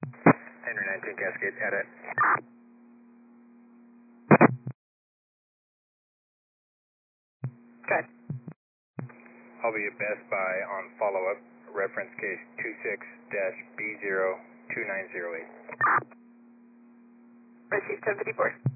Henry 19 Cascade, edit. Good. I'll be at Best Buy on follow-up, reference case 26-B02908. Received 1054.